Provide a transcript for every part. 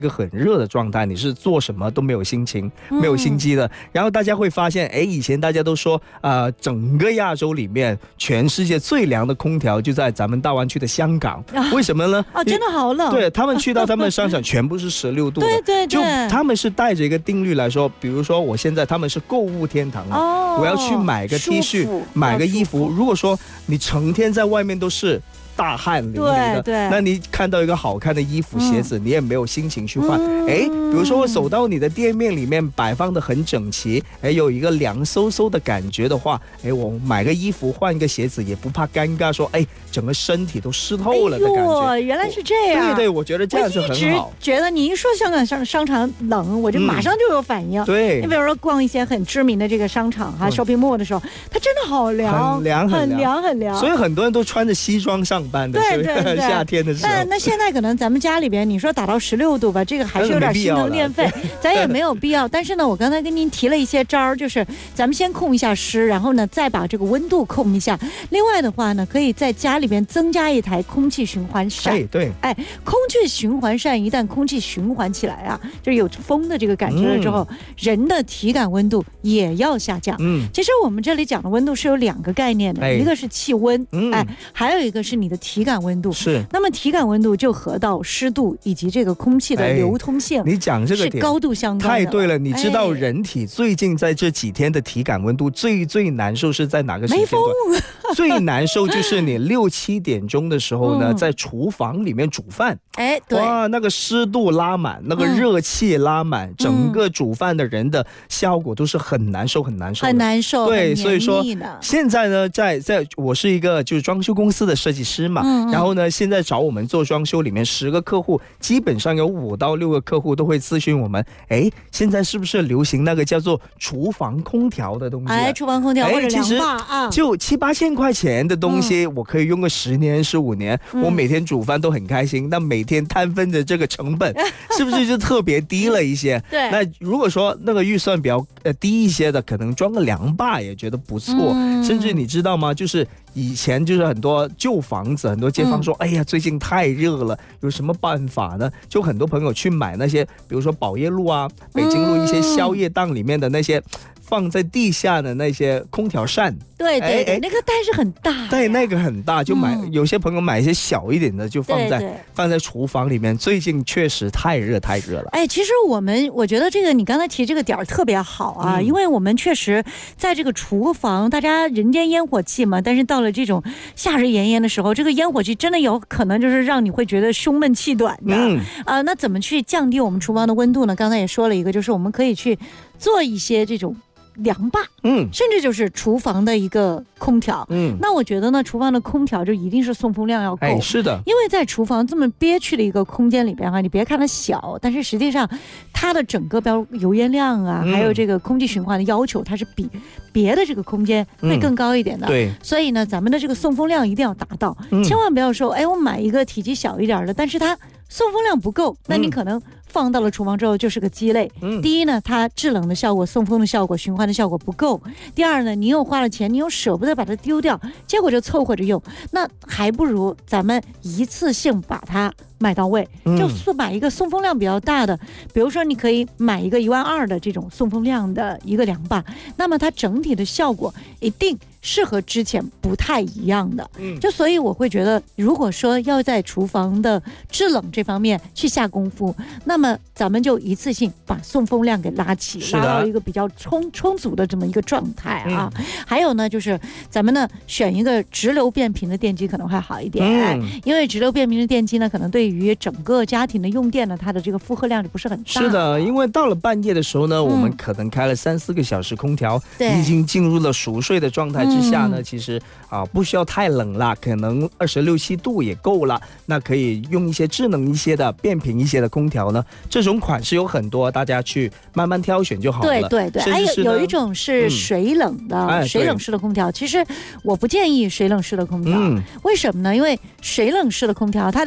一个很热的状态，你是做什么都没有心情、没有心机的。然后大家会发现，哎，以前大家都说，整个亚洲里面，全世界最凉的空调就在咱们大湾区的香港。为什么呢？ 真的好冷。 对，他们去到他们的商场全部是16度的。 对， 就他们是带着一个定律来说，比如说我现在他们是购物天堂我要去买个 T 恤，买个衣服。如果说你成天在外面都是大汗淋漓的，那你看到一个好看的衣服、鞋子，你也没有心情去换。比如说我走到你的店面里面摆放的很整齐，有一个凉飕飕的感觉的话，我买个衣服换一个鞋子也不怕尴尬说整个身体都湿透了的感觉。 原来是这样。 对，我觉得这样是很好。 我一直觉得你一说香港商场冷，我就马上就有反应。 对， 你比如说逛一些很知名的这个商场shopping mall 的时候，它真的好凉，很凉。 所以很多人都穿着西装上班的。对，夏天的时候。 那现在可能咱们家里边，你说打到16度吧，这个还是有点心疼电费，咱也没有必要。但是呢，我刚才跟您提了一些招，就是咱们先控一下湿，然后呢再把这个温度控一下。另外的话呢，可以在家里边增加一台空气循环扇。 对， 空气循环扇一旦空气循环起来就是有风的这个感觉了之后，人的体感温度也要下降。其实我们这里讲的温度是有2个概念的，一个是气温，还有一个是你的体感温度。 是， 那么体感温度就和到湿度以及这个空气的流通性， 你讲这个点是高度相关的。 太对了，你知道人体最近在这几天的体感温度最难受是在哪个时间段？最难受就是你6、7点钟的时候呢，在厨房里面煮饭。 对， 哇，那个湿度拉满，那个热气拉满，整个煮饭的人的效果都是很难受。对，所以说现在呢，我是一个就是装修公司的设计师嘛，然后呢，现在找我们做装修里面10个客户，基本上有5到6个客户都会咨询我们，现在是不是流行那个叫做厨房空调的东西？ 厨房空调或者凉把就7、8千块钱的东西，我可以用个10年、15年，我每天煮饭都很开心。那每天摊分的这个成本，是不是就特别低了一些？ 对。 那如果说那个预算比较低一些的，可能装个凉把也觉得不错。甚至你知道吗？就是以前就是很多旧房子，很多街坊说，哎呀，最近太热了，有什么办法呢？就很多朋友去买那些，比如说宝业路北京路一些宵夜档里面的那些放在地下的那些空调扇。 对，那个但是很大。 对，那个很大，就买有些朋友买一些小一点的，就放在厨房里面。最近确实太热了。 其实我觉得这个你刚才提这个点特别好因为我们确实在这个厨房，大家人间烟火气嘛，但是到了这种夏日炎炎的时候，这个烟火气真的有可能就是让你会觉得胸闷气短的。那怎么去降低我们厨房的温度呢？刚才也说了一个，就是我们可以去做一些这种凉把，甚至就是厨房的一个空调。那我觉得呢，厨房的空调就一定是送风量要够。 是的， 因为在厨房这么憋屈的一个空间里边你别看它小，但是实际上它的整个油烟量还有这个空气循环的要求，它是比别的这个空间会更高一点的。 对， 所以呢，咱们的这个送风量一定要达到，千万不要说，我买一个体积小一点的，但是它送风量不够，那你可能放到了厨房之后就是个鸡肋。第一呢，它制冷的效果、送风的效果、循环的效果不够。第二呢，你又花了钱，你又舍不得把它丢掉，结果就凑合着用，那还不如咱们一次性把它买到位，就买一个送风量比较大的，比如说你可以买一个12000的这种送风量的一个凉把，那么它整体的效果一定是和之前不太一样的。就所以我会觉得，如果说要在厨房的制冷这方面去下功夫，那么咱们就一次性把送风量给拉起，拉到一个比较充足的这么一个状态还有呢，就是咱们呢选一个直流变频的电机可能会好一点，因为直流变频的电机呢，可能对于整个家庭的用电呢，它的这个负荷量就不是很大。 是的，因为到了半夜的时候呢，我们可能开了3、4个小时空调，已经进入了熟睡的状态之下呢，其实不需要太冷了，可能26、7度也够了。那可以用一些智能一些的、变频一些的空调呢，这种款式有很多，大家去慢慢挑选就好了。 对，还有一种是水冷的，水冷式的空调。其实我不建议水冷式的空调，为什么呢？因为水冷式的空调它的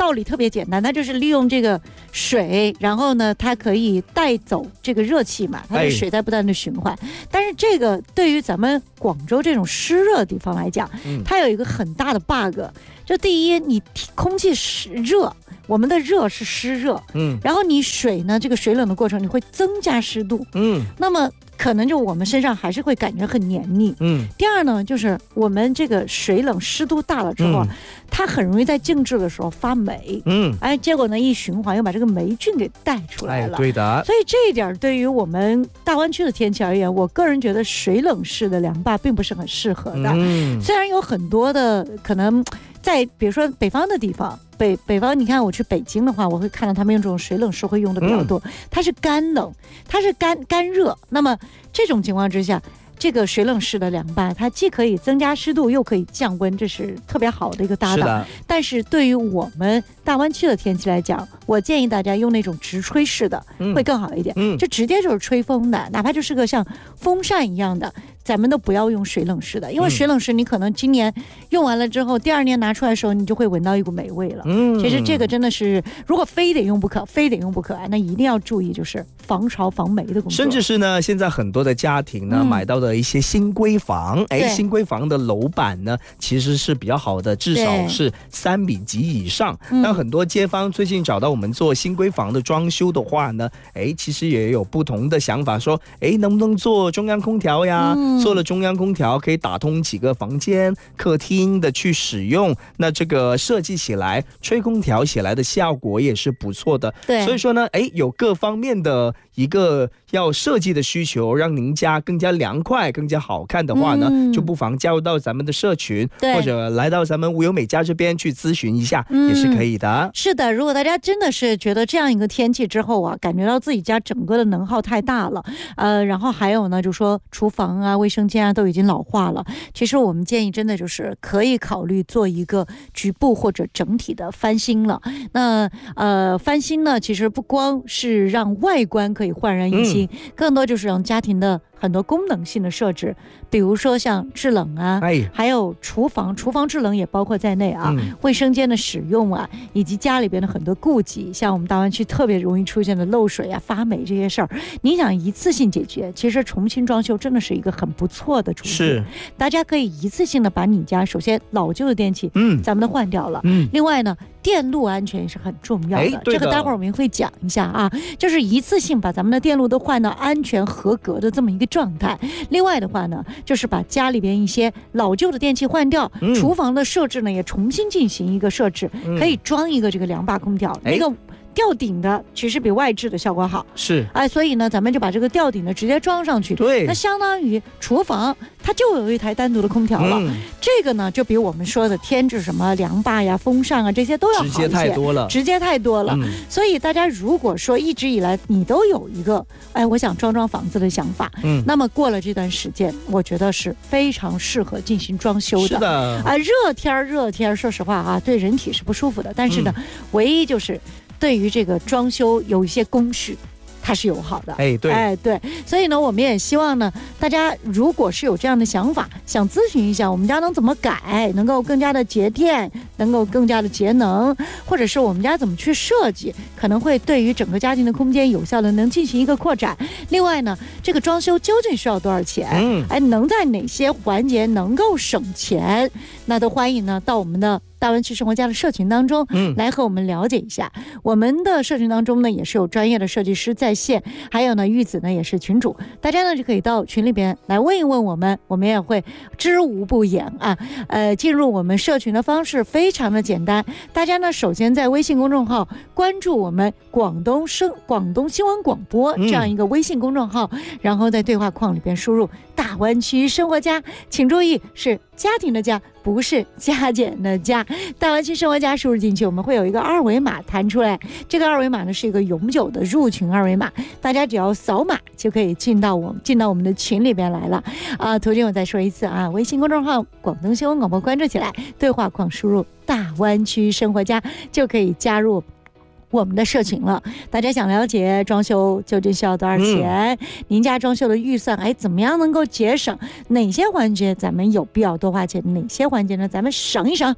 道理特别简单，它就是利用这个水，然后呢它可以带走这个热气嘛，它的水在不断的循环。但是这个对于咱们广州这种湿热的地方来讲，它有一个很大的 bug， 就第一，你空气热，我们的热是湿热，然后你水呢，这个水冷的过程你会增加湿度，那么可能就我们身上还是会感觉很黏腻。第二呢，就是我们这个水冷湿度大了之后，它很容易在静置的时候发霉，结果呢一循环又把这个霉菌给带出来了。 对的。 所以这一点对于我们大湾区的天气而言，我个人觉得水冷式的凉坝并不是很适合的。虽然有很多的可能在比如说北方的地方，北方你看我去北京的话，我会看到他们用这种水冷式会用的比较多，它是干冷，它是干热。那么这种情况之下，这个水冷式的凉拌，它既可以增加湿度，又可以降温，这是特别好的一个搭档。但是对于我们大湾区的天气来讲，我建议大家用那种直吹式的，会更好一点。就直接就是吹风的，哪怕就是个像风扇一样的，咱们都不要用水冷式的，因为水冷式你可能今年用完了之后，第二年拿出来的时候，你就会闻到一股霉味了。其实这个真的是，如果非得用不可，那一定要注意就是防潮防霉的工作。 甚至是呢，现在很多的家庭呢，买到的一些新规房，新规房的楼板呢，其实是比较好的，至少是3米级以上。那很多街坊最近找到我们做新规房的装修的话呢，其实也有不同的想法，说能不能做中央空调呀？做了中央空调可以打通几个房间、客厅的去使用，那这个设计起来，吹空调起来的效果也是不错的。 对， 所以说呢，有各方面的一个要设计的需求，让您家更加凉快、更加好看的话呢，就不妨加入到咱们的社群，或者来到咱们无忧美家这边去咨询一下，也是可以的。 是的，如果大家真的是觉得这样一个天气之后啊，感觉到自己家整个的能耗太大了，然后还有呢，就说厨房啊、卫生间啊都已经老化了，其实我们建议真的就是可以考虑做一个局部或者整体的翻新了。那翻新呢，其实不光是让外观可以焕然一新，更多就是让家庭的很多功能性的设置，比如说像制冷啊，还有厨房制冷也包括在内啊，卫生间的使用啊，以及家里边的很多顾忌，像我们大湾区特别容易出现的漏水啊、发霉这些事儿，你想一次性解决，其实重新装修真的是一个很不错的主意。是，大家可以一次性的把你家首先老旧的电器，咱们都换掉了，另外呢，电路安全也是很重要的，这个待会儿我们会讲一下啊，就是一次性把咱们的电路都换到安全合格的这么一个状态。另外的话呢，就是把家里边一些老旧的电器换掉，厨房的设置呢也重新进行一个设置，可以装一个这个凉坝空调，那个吊顶的其实比外置的效果好， 是， 所以呢，咱们就把这个吊顶的直接装上去，对，那相当于厨房它就有一台单独的空调了，这个呢就比我们说的添置什么凉坝呀、风扇啊这些都要好一些，直接太多了，所以大家如果说一直以来你都有一个我想装房子的想法，那么过了这段时间，我觉得是非常适合进行装修的。是的，热天说实话啊，对人体是不舒服的，但是呢，唯一就是对于这个装修有一些工序，它是友好的。对，所以呢，我们也希望呢，大家如果是有这样的想法，想咨询一下我们家能怎么改，能够更加的节电，能够更加的节能，或者是我们家怎么去设计，可能会对于整个家庭的空间有效的能进行一个扩展。另外呢，这个装修究竟需要多少钱？能在哪些环节能够省钱？那都欢迎呢到我们的大湾区生活家的社群当中，来和我们了解一下。我们的社群当中呢，也是有专业的设计师在线，还有呢，玉子呢也是群主，大家呢就可以到群里边来问一问我们也会知无不言啊。进入我们社群的方式非常的简单，大家呢首先在微信公众号关注我们广东新闻广播这样一个微信公众号，然后在对话框里边输入大湾区生活家，请注意是家庭的家，不是加减的加。大湾区生活家输入进去，我们会有一个二维码弹出来，这个二维码呢是一个永久的入群二维码，大家只要扫码就可以进到我们的群里边来了啊。途径我再说一次啊，微信公众号广东新闻广播关注起来，对话框输入大湾区生活家就可以加入我们的社群了。大家想了解装修究竟需要多少钱，您家装修的预算怎么样能够节省，哪些环节咱们有必要多花钱，哪些环节呢咱们省一省，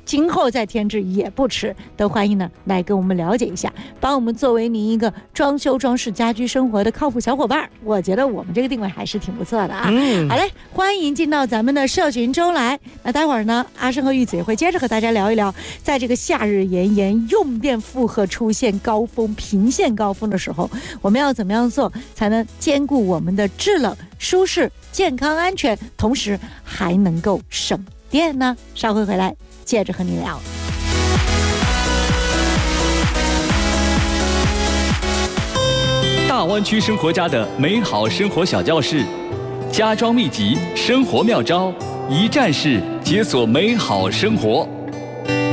今后再添置也不迟，都欢迎呢来跟我们了解一下，把我们作为您一个装修装饰家居生活的靠谱小伙伴，我觉得我们这个定位还是挺不错的啊。好嘞，欢迎进到咱们的社群中来。那待会儿呢，阿生和玉子也会接着和大家聊一聊，在这个夏日炎炎、用电负荷出现高峰、频现高峰的时候，我们要怎么样做才能兼顾我们的制冷、舒适、健康、安全，同时还能够省电呢？稍后回来接着和你聊。 大湾区生活家的美好生活小教室，家装秘籍、生活妙招，一站式解锁美好生活。